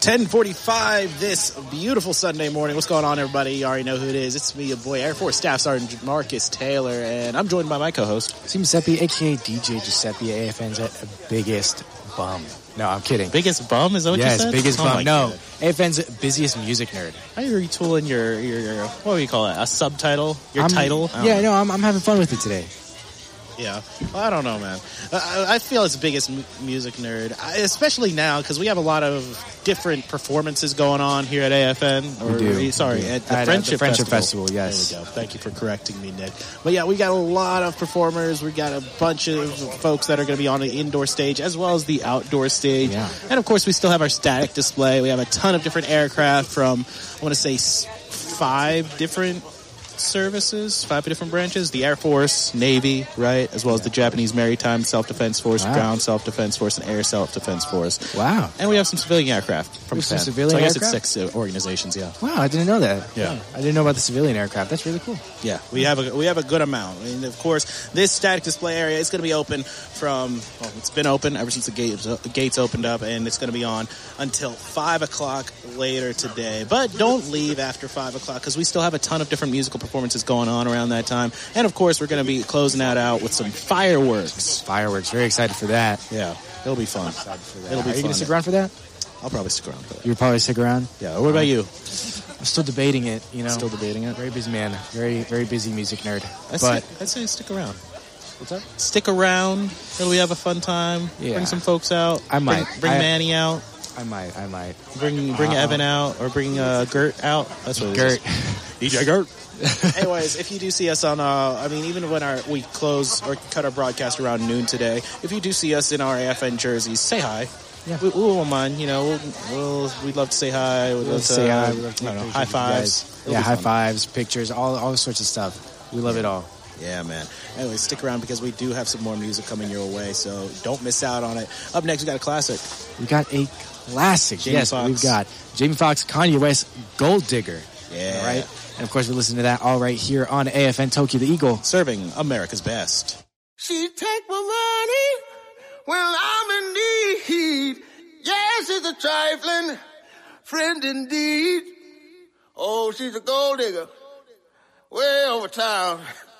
10:45 this beautiful Sunday morning. What's going on, everybody? You already know who it is. It's me, your boy, Air Force Staff Sergeant Marcus Taylor, and I'm joined by my co-host, Team Giuseppe, a.k.a. DJ Giuseppe, AFN's biggest bum. No, I'm kidding. Biggest bum? Is that what you said? Yes, biggest bum. No, God. AFN's busiest music nerd. Are you retooling your what do you call it? A subtitle? Your title? I'm having fun with it today. Yeah. Well, I don't know, man. I feel it's biggest music nerd, especially now because we have a lot of different performances going on here at AFN. At the Friendship Festival. Yes. There we go. Thank you for correcting me, Nick. But yeah, we got a lot of performers. We got a bunch of folks that are going to be on the indoor stage as well as the outdoor stage. Yeah. And of course, we still have our static display. We have a ton of different aircraft from, I want to say, 5 different services, 5 different branches: the Air Force, Navy, right, as well as the Japanese Maritime Self-Defense Force, Ground Self-Defense Force, and Air Self-Defense Force. Wow. And we have some civilian aircraft from Japan. Some civilian I guess aircraft? it's 6 organizations, yeah. Wow, I didn't know that. Yeah. I didn't know about the civilian aircraft. That's really cool. Yeah, we have a good amount. And of course, this static display area is going to be open it's been open ever since the gates opened up, and it's going to be on until 5 o'clock later today. But don't leave after 5 o'clock because we still have a ton of different musical performances going on around that time. And of course, we're going to be closing that out with some fireworks. Very excited for that. Yeah, it'll be fun. It'll be Are you fun. going to stick around for that? I'll probably stick around for that. You'll probably stick around? Yeah, what about you? I'm still debating it, you know. Still debating it? Very busy man. Very busy music nerd. I'd say stick around. What's up? Stick around. We have a fun time. Yeah. Bring some folks out. I might. Bring Manny out. I might. Bring Evan out, or bring Gert out. That's what Gert. it is. DJ Gert. Anyways, if you do see us on, even when we close or cut our broadcast around noon today, if you do see us in our AFN jerseys, say hi. Yeah. We won't mind. We'd love to say hi. We'd love to say hi. High fives. Yeah, high fives, pictures, all sorts of stuff. We love it all. Yeah, man. Anyway, stick around because we do have some more music coming your way, so don't miss out on it. Up next, we got a classic. We got a classic. Jamie Foxx. We've got Jamie Foxx, Kanye West, Gold Digger. Yeah. All right. And of course, we listen to that all right here on AFN Tokyo the Eagle. Serving America's best. She take my money when I'm in need. Yes, she's a trifling friend indeed. Oh, she's a gold digger way over town.